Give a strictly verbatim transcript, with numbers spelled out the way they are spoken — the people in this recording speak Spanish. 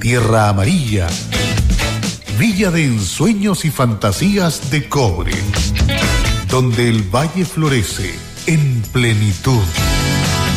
tierra amarilla, villa de ensueños y fantasías de cobre, donde el valle florece en plenitud.